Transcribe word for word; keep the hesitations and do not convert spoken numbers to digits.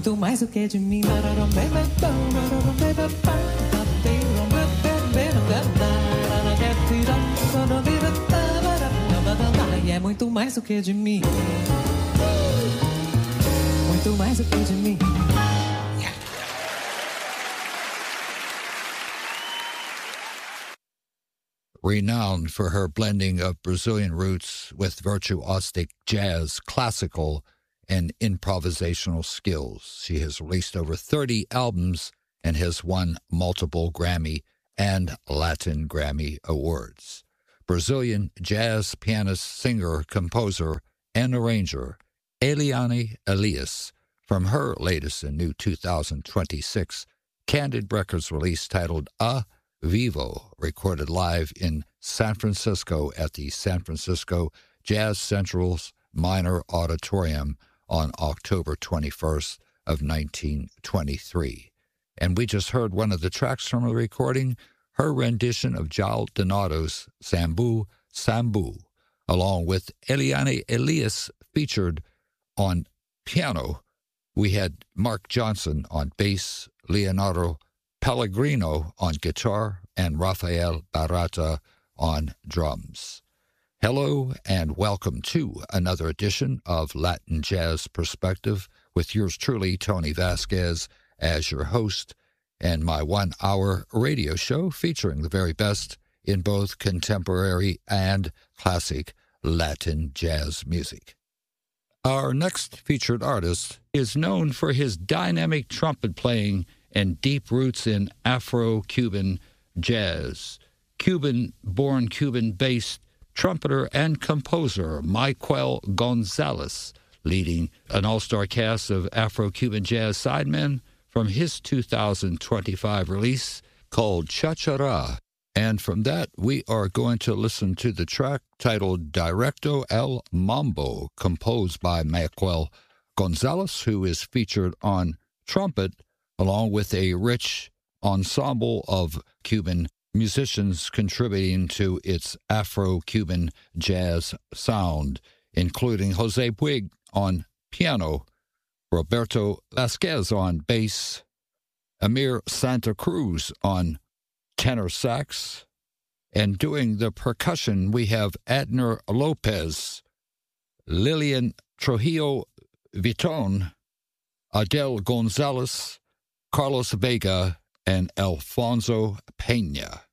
muito mais do que de mim. E é muito mais do que de mim. Muito mais do que de mim. Renowned for her blending of Brazilian roots with virtuosic jazz, classical, and improvisational skills. She has released over thirty albums and has won multiple Grammy and Latin Grammy awards. Brazilian jazz pianist, singer, composer, and arranger Eliane Elias, from her latest and new two thousand twenty-six Candid Records release titled A Vivo, recorded live in San Francisco at the San Francisco Jazz Central's Minor Auditorium on October twenty-first of nineteen twenty-three. And we just heard one of the tracks from the recording, her rendition of João Donato's Sambu Sambu, along with Eliane Elias featured on piano. We had Mark Johnson on bass, Leonardo Pellegrino on guitar, and Rafael Barata on drums. Hello and welcome to another edition of Latin Jazz Perspective with yours truly, Tony Vasquez, as your host, and my one-hour radio show featuring the very best in both contemporary and classic Latin jazz music. Our next featured artist is known for his dynamic trumpet playing and deep roots in Afro-Cuban jazz. Cuban-born, Cuban-based trumpeter and composer Michael Gonzalez, leading an all-star cast of Afro-Cuban jazz sidemen from his two thousand twenty-five release called Cha-Cha-Ra. And from that, we are going to listen to the track titled Directo El Mambo, composed by Michael Gonzalez, who is featured on trumpet, along with a rich ensemble of Cuban musicians contributing to its Afro-Cuban jazz sound, including Jose Puig on piano, Roberto Vasquez on bass, Amir Santa Cruz on tenor sax, and doing the percussion we have Adner Lopez, Lilian Trujillo Viton, Adel Gonzalez, Carlos Vega, and Alfonso Peña.